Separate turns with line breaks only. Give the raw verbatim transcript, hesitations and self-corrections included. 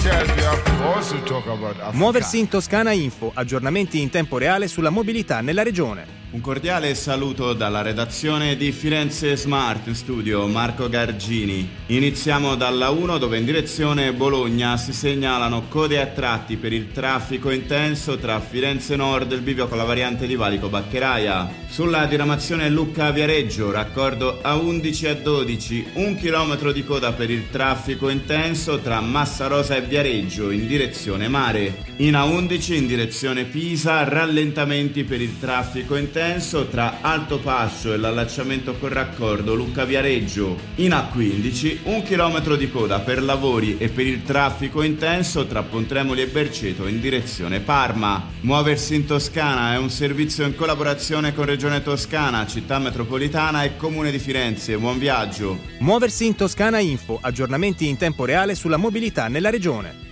Yes, we have to also talk about Africa.
Muoversi in Toscana Info, aggiornamenti in tempo reale sulla mobilità nella regione.
Un cordiale saluto dalla redazione di Firenze Smart, in studio Marco Gargini. Iniziamo dalla uno dove in direzione Bologna si segnalano code a tratti per il traffico intenso tra Firenze Nord e il bivio con la variante di Valico Baccheraia. Sulla diramazione Lucca-Viareggio, raccordo A undici e A dodici, un chilometro di coda per il traffico intenso tra Massarosa e Viareggio in direzione mare. In A undici in direzione Pisa, rallentamenti per il traffico intenso tra Alto Pascio e l'allacciamento col raccordo Lucca-Viareggio. In A quindici un chilometro di coda per lavori e per il traffico intenso tra Pontremoli e Berceto in direzione Parma. Muoversi in Toscana è un servizio in collaborazione con Regione Toscana, Città Metropolitana e Comune di Firenze. Buon viaggio.
Muoversi in Toscana Info, aggiornamenti in tempo reale sulla mobilità nella regione.